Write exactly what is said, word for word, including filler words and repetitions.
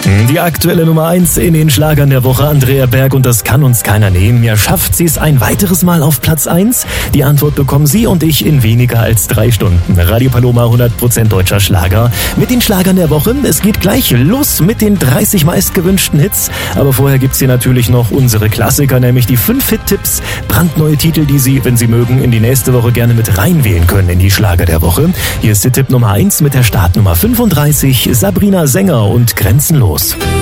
Die aktuelle Nummer eins in den Schlagern der Woche, Andrea Berg, und das kann uns keiner nehmen. Ja, schafft sie es ein weiteres Mal auf Platz eins? Die Antwort bekommen Sie und ich in weniger als drei Stunden. Radio Paloma, hundert Prozent deutscher Schlager. Mit den Schlagern der Woche. Es geht gleich los mit den dreißig meistgewünschten Hits. Aber vorher gibt's hier natürlich noch unsere Klassiker, nämlich die fünf Hit-Tipps. Brandneue Titel, die Sie, wenn Sie mögen, in die nächste Woche gerne mit reinwählen können in die Schlager der Woche. Hier ist Hit-Tipp Nummer eins mit der Startnummer fünfunddreißig. Sabrina Sänger und Grenzenlos.